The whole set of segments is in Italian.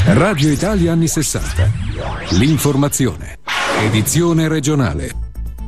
Radio Italia anni 60. L'informazione. Edizione regionale.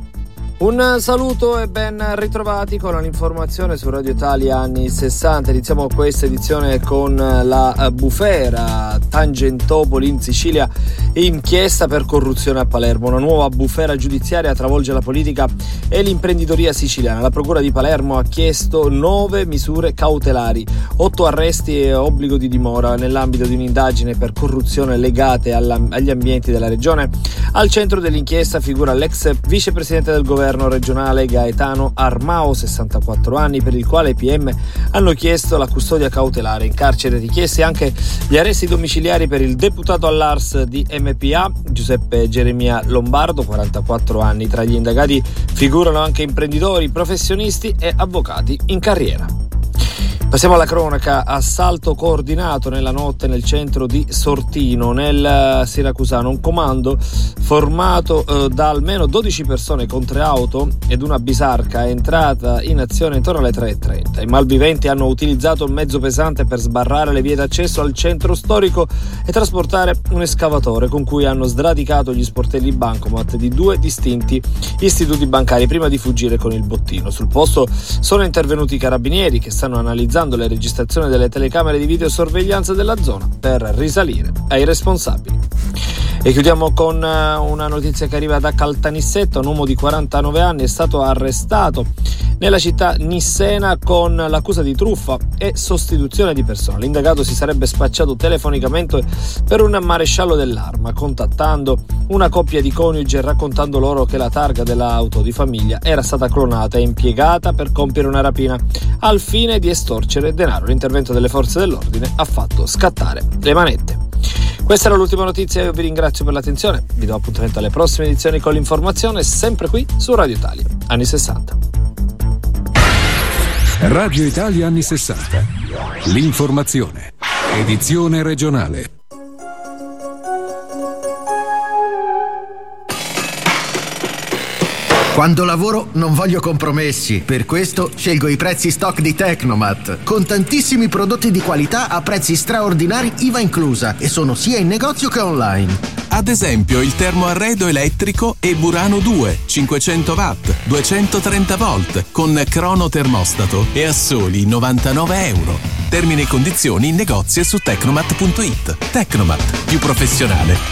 Un saluto e ben ritrovati con l'informazione su Radio Italia anni 60. Iniziamo questa edizione con la bufera Tangentopoli in Sicilia, inchiesta per corruzione a Palermo. Una nuova bufera giudiziaria travolge la politica e l'imprenditoria siciliana. La procura di Palermo ha chiesto 9 misure cautelari, 8 arresti e obbligo di dimora nell'ambito di un'indagine per corruzione legate agli ambienti della regione. Al centro dell'inchiesta figura l'ex vicepresidente del governo regionale Gaetano Armao, 64 anni, per il quale i PM hanno chiesto la custodia cautelare. In carcere richiesti anche gli arresti domiciliari per il deputato all'ARS di MPA Giuseppe Geremia Lombardo, 44 anni. Tra gli indagati figurano anche imprenditori, professionisti e avvocati in carriera. Passiamo alla cronaca. Assalto coordinato nella notte nel centro di Sortino, nel siracusano. Un comando formato da almeno 12 persone con 3 auto ed una bisarca è entrata in azione intorno alle 3:30. I malviventi hanno utilizzato un mezzo pesante per sbarrare le vie d'accesso al centro storico e trasportare un escavatore con cui hanno sradicato gli sportelli bancomat di 2 distinti istituti bancari prima di fuggire con il bottino. Sul posto sono intervenuti i carabinieri che stanno analizzando le registrazioni delle telecamere di videosorveglianza della zona per risalire ai responsabili. E chiudiamo con una notizia che arriva da Caltanissetta. Un uomo di 49 anni è stato arrestato nella città nissena con l'accusa di truffa e sostituzione di persona. L'indagato si sarebbe spacciato telefonicamente per un maresciallo dell'arma, contattando una coppia di coniugi e raccontando loro che la targa dell'auto di famiglia era stata clonata e impiegata per compiere una rapina al fine di estorcere denaro. L'intervento delle forze dell'ordine ha fatto scattare le manette. Questa era l'ultima notizia, io vi ringrazio per l'attenzione, vi do appuntamento alle prossime edizioni con l'informazione, sempre qui su Radio Italia, anni 60. Radio Italia anni 60. L'informazione. Edizione regionale. Quando lavoro non voglio compromessi, per questo scelgo i prezzi stock di Tecnomat, con tantissimi prodotti di qualità a prezzi straordinari IVA inclusa, e sono sia in negozio che online. Ad esempio il termoarredo elettrico e Burano 2, 500 watt, 230 volt, con cronotermostato e a soli 99 euro. Termini e condizioni in negozio e su tecnomat.it. Tecnomat, più professionale